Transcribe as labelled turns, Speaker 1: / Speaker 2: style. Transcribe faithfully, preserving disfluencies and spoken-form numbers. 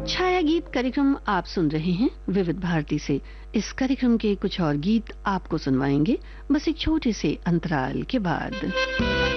Speaker 1: छाया गीत कार्यक्रम आप सुन रहे हैं विविध भारती से। इस कार्यक्रम के कुछ और गीत आपको सुनवाएंगे बस एक छोटे से अंतराल के बाद।